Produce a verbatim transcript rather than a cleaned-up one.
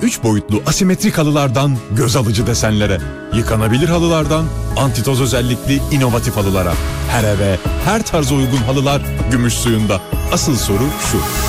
üç boyutlu asimetrik halılardan göz alıcı desenlere, yıkanabilir halılardan antitoz özellikli inovatif halılara. Her eve, her tarza uygun halılar gümüş suyunda. Asıl soru şu: